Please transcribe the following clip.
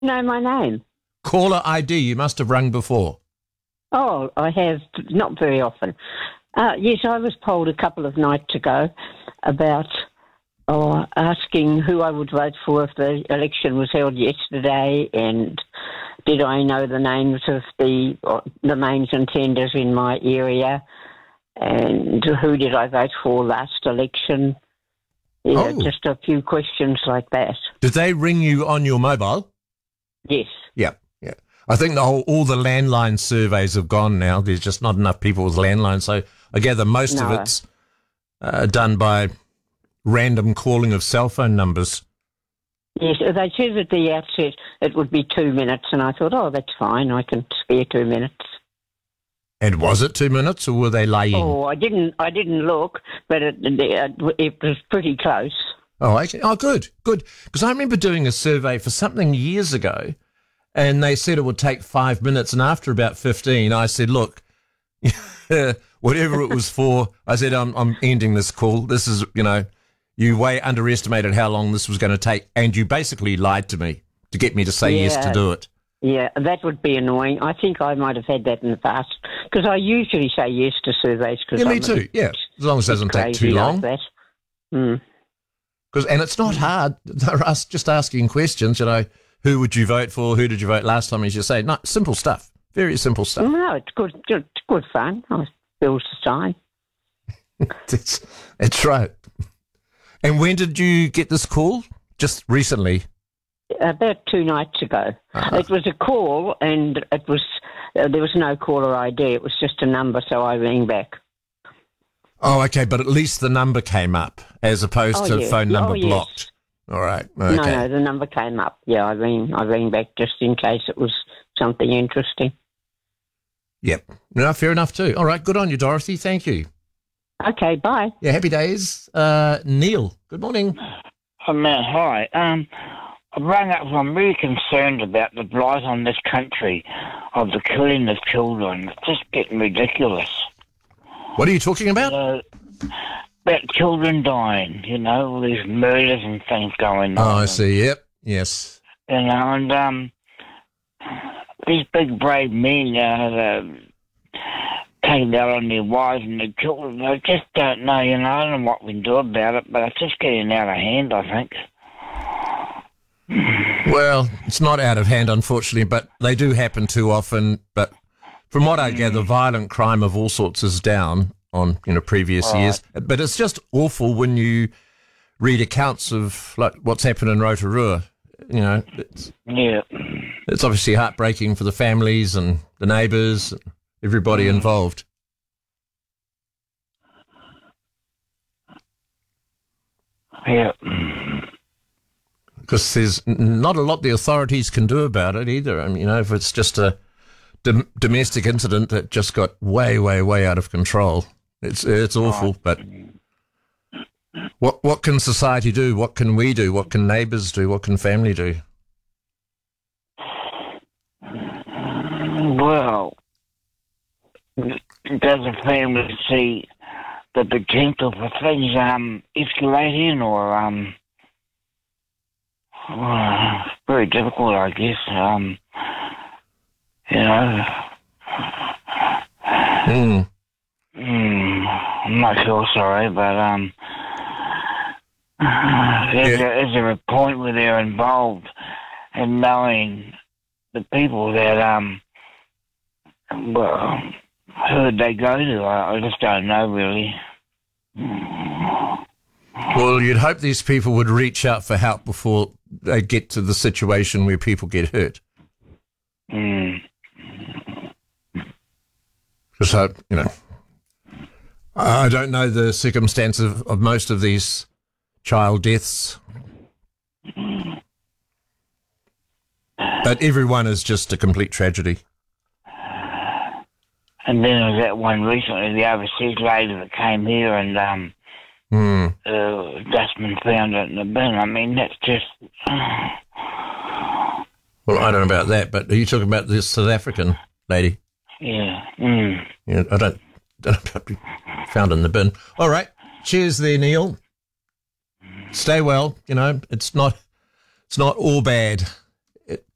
know my name? Caller ID, you must have rung before. Oh, I have, not very often. Yes, I was polled a couple of nights ago about asking who I would vote for if the election was held yesterday, and did I know the names of the main contenders in my area, and who did I vote for last election. Yeah, just a few questions like that. Did they ring you on your mobile? Yes. Yeah. I think all the landline surveys have gone now. There's just not enough people with landlines. So I gather most of it's done by random calling of cell phone numbers. Yes, they said at the outset it would be 2 minutes, and I thought, that's fine, I can spare 2 minutes. And was it 2 minutes, or were they lying? Oh, I didn't look, but it was pretty close. Oh, okay. Oh, good. Because I remember doing a survey for something years ago, and they said it would take 5 minutes, and after about 15, I said, look, whatever it was for, I said, I'm ending this call. This is, you way underestimated how long this was going to take, and you basically lied to me to get me to say yes to do it. Yeah, that would be annoying. I think I might have had that in the past, because I usually say yes to surveys. Yeah, me too, yeah, as long as it doesn't take too long. Like that. And it's not hard. They're just asking questions, who would you vote for? Who did you vote last time? As you say, no, simple stuff. Very simple stuff. No, it's good fun. I fills the time. That's right. And when did you get this call? Just recently? About 2 nights ago. It was a call, and it was there was no caller ID. It was just a number, so I rang back. Oh, okay, but at least the number came up as opposed to phone number blocked. Yes. All right. Okay. No, the number came up. Yeah, I rang back just in case it was something interesting. Yep. No, fair enough too. All right, good on you, Dorothy. Thank you. Okay, bye. Yeah, happy days. Neil, good morning. Oh, man, hi. I rang up. I'm really concerned about the blight on this country of the killing of children. It's just getting ridiculous. What are you talking about? About children dying, all these murders and things going on. Oh, I see. Yep. Yes. And these big brave men taking out on their wives and their children, I just don't know, I don't know what we can do about it, but it's just getting out of hand, I think. Well, it's not out of hand, unfortunately, but they do happen too often. But from what I gather, violent crime of all sorts is down on previous years. But it's just awful when you read accounts of like what's happened in Rotorua. It's obviously heartbreaking for the families and the neighbours, and everybody involved. Yeah. Because there's not a lot the authorities can do about it either. I mean, if it's just a domestic incident that just got way, way, way out of control, it's awful. But what can society do? What can we do? What can neighbours do? What can family do? Well, does a family see the potential for things escalating or very difficult, I guess. I'm not sure, sorry, but is there a point where they're involved in knowing the people that who they go to? I just don't know, really. Well, you'd hope these people would reach out for help before they get to the situation where people get hurt. Because, I don't know the circumstances of most of these child deaths. But everyone is just a complete tragedy. And then there was that one recently, the overseas lady that came here and dustman found it in the bin. I mean, that's just... Well, I don't know about that, but are you talking about this South African lady? Yeah. Yeah, I don't know about being found in the bin. All right. Cheers there, Neil. Stay well. It's not all bad.